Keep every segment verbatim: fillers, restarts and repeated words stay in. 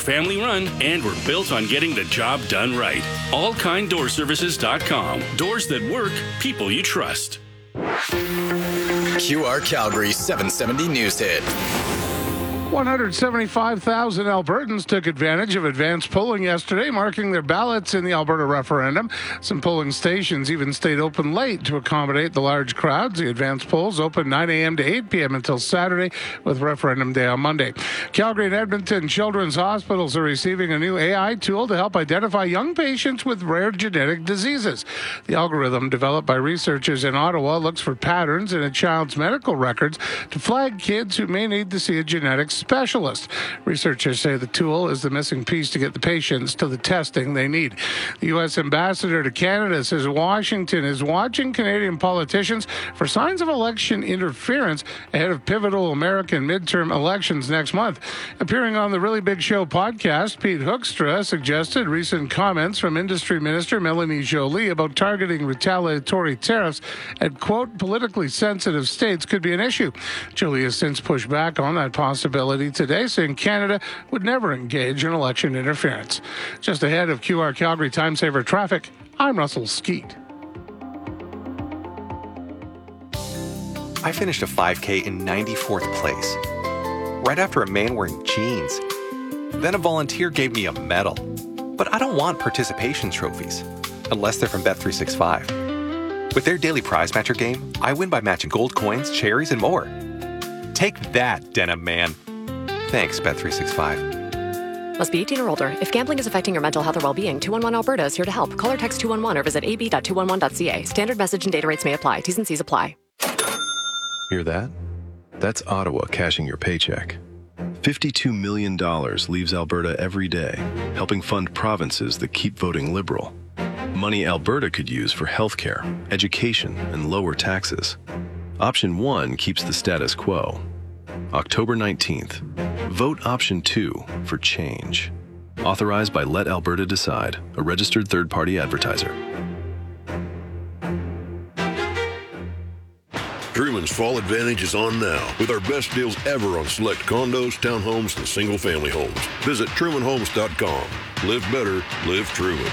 family run and we're built on getting the job done right. all kind door services dot com. Doors that work, people you trust. Q R Calgary seven seventy News Hit. one hundred seventy-five thousand Albertans took advantage of advanced polling yesterday, marking their ballots in the Alberta referendum. Some polling stations even stayed open late to accommodate the large crowds. The advanced polls open nine a.m. to eight p.m. until Saturday, with referendum day on Monday. Calgary and Edmonton Children's Hospitals are receiving a new A I tool to help identify young patients with rare genetic diseases. The algorithm, developed by researchers in Ottawa, looks for patterns in a child's medical records to flag kids who may need to see a genetic specialist. Researchers say the tool is the missing piece to get the patients to the testing they need. The U S ambassador to Canada says Washington is watching Canadian politicians for signs of election interference ahead of pivotal American midterm elections next month. Appearing on the Really Big Show podcast, Pete Hoekstra suggested recent comments from Industry Minister Melanie Joly about targeting retaliatory tariffs at, quote, politically sensitive states could be an issue. Joly has since pushed back on that possibility today, saying Canada would never engage in election interference. Just ahead of Q R Calgary Time Saver traffic, I'm Russell Skeet. I finished a five K in ninety-fourth place, right after a man wearing jeans. Then a volunteer gave me a medal. But I don't want participation trophies, unless they're from Bet three sixty-five. With their daily prize matcher game, I win by matching gold coins, cherries, and more. Take that, Denim Man. Thanks, Bet three sixty-five. Must be eighteen or older. If gambling is affecting your mental health or well-being, two one one Alberta is here to help. Call or text two one one or visit a b dot two one one dot c a. Standard message and data rates may apply. T's and C's apply. Hear that? That's Ottawa cashing your paycheck. fifty-two million dollars leaves Alberta every day, helping fund provinces that keep voting Liberal. Money Alberta could use for healthcare, education, and lower taxes. Option one keeps the status quo. October nineteenth. Vote Option two for change. Authorized by Let Alberta Decide, a registered third-party advertiser. Truman's Fall Advantage is on now with our best deals ever on select condos, townhomes, and single-family homes. Visit Truman Homes dot com. Live better, live Truman.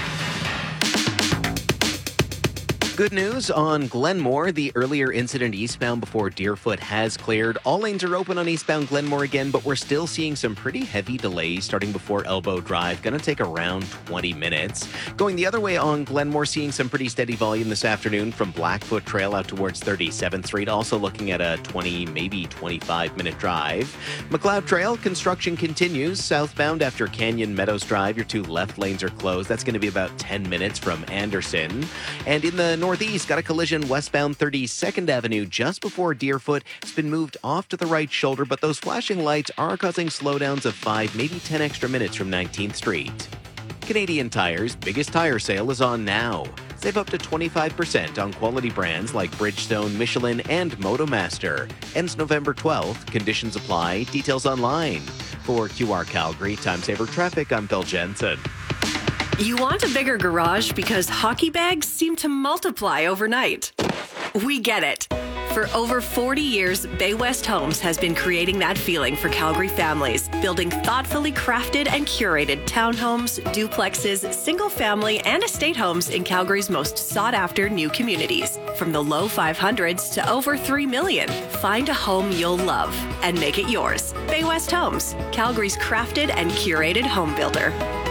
Good news on Glenmore. The earlier incident eastbound before Deerfoot has cleared. All lanes are open on eastbound Glenmore again, but we're still seeing some pretty heavy delays starting before Elbow Drive. Going to take around twenty minutes. Going the other way on Glenmore, seeing some pretty steady volume this afternoon from Blackfoot Trail out towards thirty-seventh Street. Also looking at a twenty, maybe twenty-five minute drive. McLeod Trail, construction continues. Southbound after Canyon Meadows Drive, your two left lanes are closed. That's going to be about ten minutes from Anderson. And in the northeast, got a collision westbound thirty-second Avenue just before Deerfoot. It's been moved off to the right shoulder, but those flashing lights are causing slowdowns of five, maybe ten extra minutes from nineteenth Street. Canadian Tire's biggest tire sale is on now. Save up to twenty-five percent on quality brands like Bridgestone, Michelin, and MotoMaster. Ends November twelfth. Conditions apply. Details online. For Q R Calgary Time Saver Traffic, I'm Phil Jensen. You want a bigger garage because hockey bags seem to multiply overnight. We get it. For over forty years, Bay West Homes has been creating that feeling for Calgary families, building thoughtfully crafted and curated townhomes, duplexes, single-family, and estate homes in Calgary's most sought-after new communities. From the low five hundreds to over three million, find a home you'll love and make it yours. Bay West Homes, Calgary's crafted and curated home builder.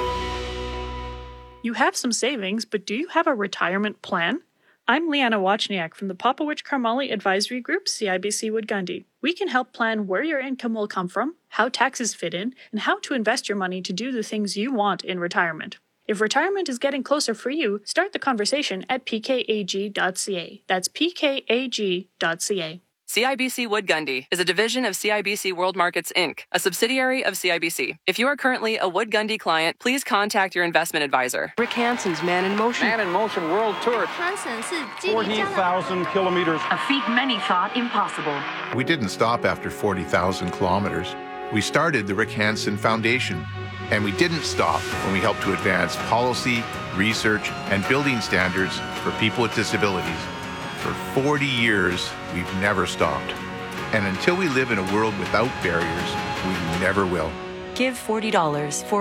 You have some savings, but do you have a retirement plan? I'm Leanna Wachniak from the Popowich Karmali Advisory Group, C I B C Wood Gundy. We can help plan where your income will come from, how taxes fit in, and how to invest your money to do the things you want in retirement. If retirement is getting closer for you, start the conversation at p k a g dot c a. That's p k a g dot c a. C I B C Wood Gundy is a division of C I B C World Markets, Incorporated, a subsidiary of C I B C. If you are currently a Wood Gundy client, please contact your investment advisor. Rick Hansen's Man in Motion. Man in Motion World Tour. forty thousand kilometers. A feat many thought impossible. We didn't stop after forty thousand kilometers. We started the Rick Hansen Foundation. And we didn't stop when we helped to advance policy, research, and building standards for people with disabilities. For forty years, we've never stopped. And until we live in a world without barriers, we never will. Give forty dollars for